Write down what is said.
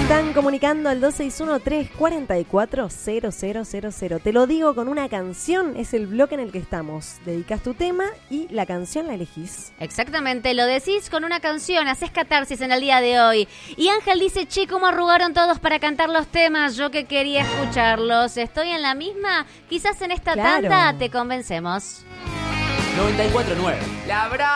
están comunicando al 261-344-0000. Te lo digo con una canción, es el bloque en el que estamos. Dedicas tu tema y la canción la elegís. Exactamente, lo decís con una canción, haces catarsis en el día de hoy. Y Ángel dice, che, ¿cómo arrugaron todos para cantar los temas? Yo que quería escucharlos. ¿Estoy en la misma? Quizás en esta tanda te convencemos. 94.9. La